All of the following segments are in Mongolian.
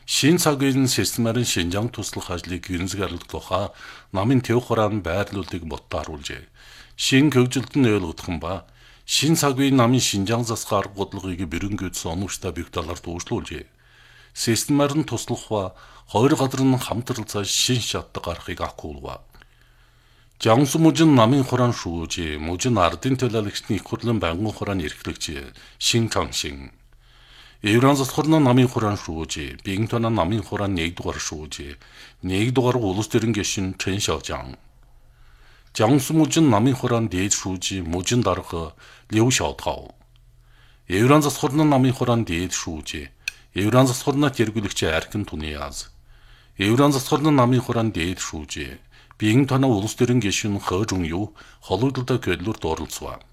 Шин цагийн системарын шинжаан туслах ажлыг гэрнзгарлах тухай намын төв хураан байрлуулыг боддоо харуулжээ. Шин хөгжилтөнд ойлгох ба шин цагийн намын шинжаан засгаар бодлогыг бэрөнгөд оновчтой бих талаар дүүжлүүлжээ. Системарын туслах ба хоёр газрын хамтралцаа шин шатд гарахыг акуулва. Жансу мужин намын хураан шүүжээ, мужин ардын төлөөлөгчний их хурлын байнгын хураан эрхлэгч Шин Чангшин. Евран засхорны намын хураан шүүжээ, Бинг тона намын хураан 1-р шүүжээ, 1-р улс төрийн гишүүн Чэн Шаожан. Жансу мужин намын хураан дээд шүүжээ, мужин дарга Лю Шаотгав. Евран засхорны намын хураан дээд шүүжээ, Евран засхорны тэргүүлэгч Аркин Туниаз. Евран засхорны намын хураан дээд шүүжээ, Бинг тона улс төрийн гишүүн Хө Жун Ю хологдолтой көдлөөр дуурлцваа.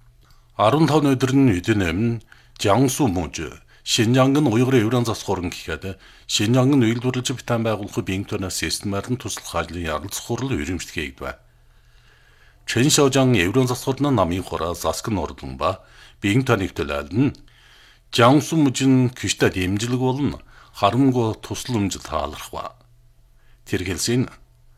15 өдрийн үдэн өмнө Жансу муж Шинжаангын уйгрын евран засхорн гэхэд Шинжаангын үйлдвэрлэж битэн байгуулах Бинг тона системарын туслах ажлын ярилцах хурал өрөмжлөхийгдвэ. Чэн Шаожан евран засхорны намын хураа заск нь орлон ба Бинг тоныг төлөөлнө. Жансу мужин киштэй дэмжлэг болно. Харамгүй тусламж таалрахва. Тэргэлсэн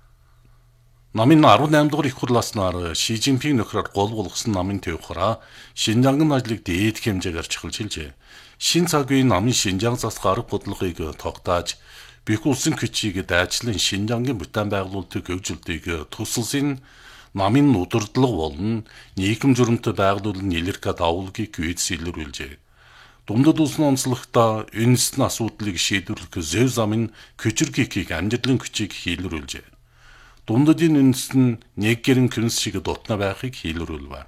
намын 18 дугаар их хурлааснаар Ши Цзиньпин нөхрөөр гол болгосон намын төв хураа Шинжаангын ажлыг дээд хэмжээгээр чухалж хэлжээ. Шин цагийн намын шинжаан зас гарах бодлогыг тогтоож, бүх улсын хүчийг дайчлан Шинжаангийн бүтээн байгуулалтыг хөгжүүлдэг тусалсын намын удирдлага болон нийгэм журамтай байгууллагын нэлэрхэ давуулгийг үйд сэлрүүлжээ. Дундад улсын онцлогтой үндэсний асуудлыг шийдвэрлэх зөв замын көчиргийг амжилтлан хүчийг хийлрүүлжээ. Дундадын үндэс нь нэг гэрэн күнс шиг дутна байхыг хийлрүүлвэ.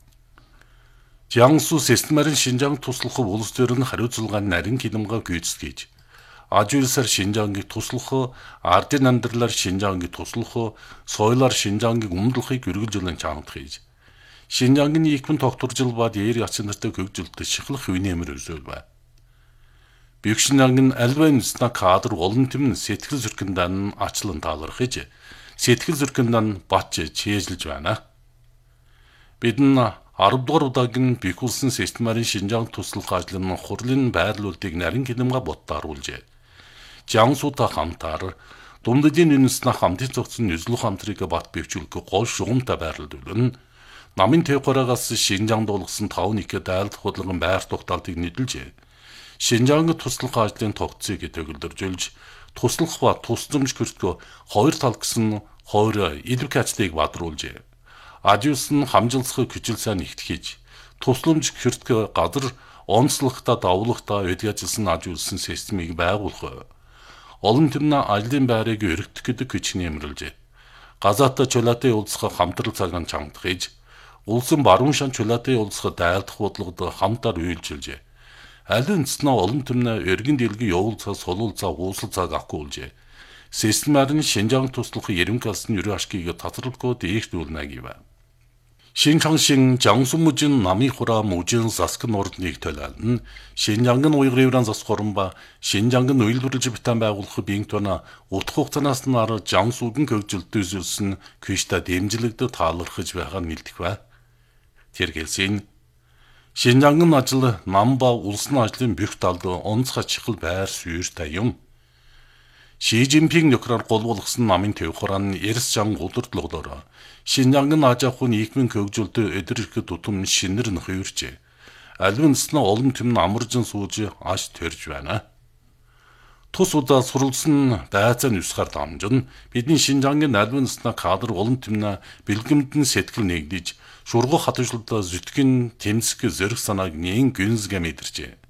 Жансу системарын шинжаан туслах улс төрийн хариуцлагын нарийн хилэмгээ гүйцэтгэж, ажуулсаар Шинжаангийг туслах, ардын амьдралаар Шинжаангийг туслах, соёлоор Шинжаангийг өмдлөхийг үргэлжлэн чамд хийж, Шинжаангийн нийгмийн тогтворжил ба дээр яц нартай хөгжилтөд шихлах үнэмэр үзүүлвэ. Бих Шинжаангийн альва үндэсний кадр олон тэм сэтгэл зүрхэндээ ачлан таалархаж, сэтгэл зүрхэндээ бач чийжилж байна. Бид нь 10 дугаар удаагийн бих улсын системарын шинжаан туслах ажлын хурлын байрлуулалтыг нарийн хилэмгээ боддоо харуулжээ. Жансуутай хамтаар дундадын үндэсний хамтын цогцны нөлөөлөх хамтрыг бат бэвчүүлэх гол шугамтай байрлуулна. Намын төв хураагаас Шинжаанд болгосон 5-1 дайлдах бодлогын байр тогтоолтыг нийлжээ. Шинжаангийн туслах ажлын тогтцыг төгөлдржүүлж, туслах ба тусламж хүртэх хоёр тал гэсэн хоёр илэрх ажлыг бадруулжээ. Ажиус нь хамжилсах хүчил сайн нэгтгэж, тусламж хүртэх газар онцлогтой давлахтай өдгөжилсэн ажиулсан системийг байгуулах. Олон тэрнээ ажлын байрыг өргөдөх гэдэг хүч нэмэрлжээ. Газаатай чулаатай уулзах хамтрал цагаан чамд хийж, улсын баруун шан чулаатай уулзах дайлдах бодлогод хамтаар үйлчилжээ. Аль үндэснээ олон тэрнээ эргэн дэлгийн явуулцаа, сулуулцаа, уусал цаг акуулжээ. Системарын шинжаан туслах ерөнхийлсөн ерөн ашгийг татварлахгүй дээшлүүлнэ гэв. Шин Чангшин Жансу мужин намын хураа мужин заск нь ордныг төлөөлнө. Шинжаангын уйгрын евран засхорн ба Шинжаангын үйлдвэрлэж битэн байгуулах Бинг тона утга хугацаанаас нар Жансугийн хөгжилтөд үзүүлсэн квишта дэмжлэгдэд таалархаж байгаа нь илтгэв. Тэргэлсэн Шинжаангын ажил нам ба улсын ажлын бүх талд онцгой чухал байр суурьтай юм. Ши Цзиньпин нөхрөөр гол болгосон намын төв хураан эрс жан удирдлагаар Шинжаангын аж ахуйн нийгмийн хөгжилтөд өдөржих тутам шинэр нөхөрчээ. Аль үндэснээ олон тэм амаржин сууж аж төрж байна. Тус удаа суралцсан байцааны усгаар дамжин бидний Шинжаангийн аль үндэснээ кадр олон тэм бэлгэмдэн сэтгэл нэгдэж шургуу хатвшлуудаа зүтгэн тэмцэх зэрэг санааг нэн гүнзгэ мэдэрчээ.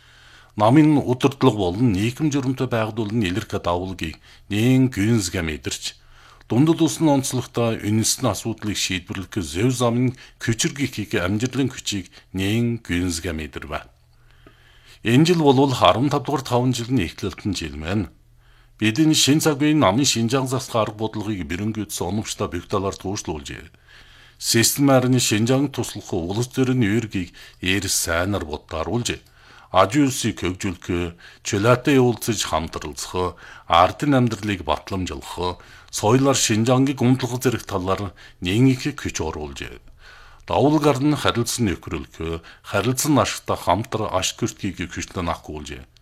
Намын удирдлага болон нийгэм журамтай байгууллагын илэрхэ давуулгийг нэн гүнзгэ мэдэрч, дундад улсын онцлогтой үндэсний асуудлыг шийдвэрлэх зөв замын көчиргийг амжилтлан хүчийг нэн гүнзгэ мэдэрвэ. Энэ жил бол 15 дугаар 5 жилийн эхлэлтэн жил мэн. Бидний шин цагийн намын шинжаан зас гарах бодлогыг бэрөнгөд оновчтой бих талаар туушруулжээ. Системарын шинжаан туслах улс төрийн үүргийг эрс сайнаар боддоо харуулжээ. Ажиулсыг хөгжүүлэх, чулаатай уулзаж хамтралцах, ардын амьдралыг батламжуулах, соёлоор Шинжаангийг өмдлөх зэрэг талаар нэн их хүч оруулжээ. Давуулгаар нь харилцан нөхрөлөх, харилцан ашигтай хамтар ашиг хүртгийг хүчлэн акуулжээ.